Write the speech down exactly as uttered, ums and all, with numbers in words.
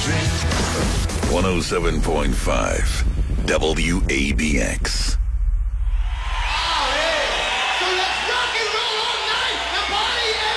one oh seven point five W A B X.